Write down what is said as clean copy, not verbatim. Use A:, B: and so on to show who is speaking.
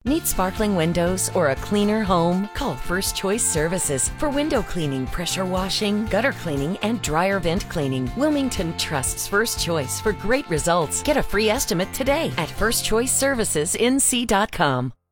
A: Need sparkling windows or a cleaner home? Call First Choice Services for window cleaning, pressure washing, gutter cleaning, and dryer vent cleaning. Wilmington trusts First Choice for great results. Get a free estimate today at firstchoiceservicesnc.com.